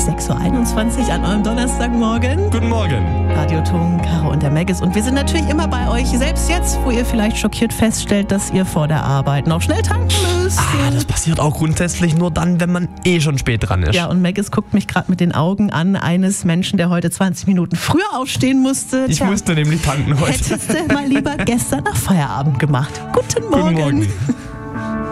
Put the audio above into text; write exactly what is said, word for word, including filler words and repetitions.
sechs Uhr einundzwanzig an eurem Donnerstagmorgen. Guten Morgen. Radioton, Caro und der Maggis. Und wir sind natürlich immer bei euch, selbst jetzt, wo ihr vielleicht schockiert feststellt, dass ihr vor der Arbeit noch schnell tanken müsst. Ah, das passiert auch grundsätzlich nur dann, wenn man eh schon spät dran ist. Ja, und Maggis guckt mich gerade mit den Augen an, eines Menschen, der heute zwanzig Minuten früher aufstehen musste. Ich Tja, musste nämlich tanken heute. hättest du mal lieber gestern nach Feierabend gemacht. Guten Morgen. Guten Morgen.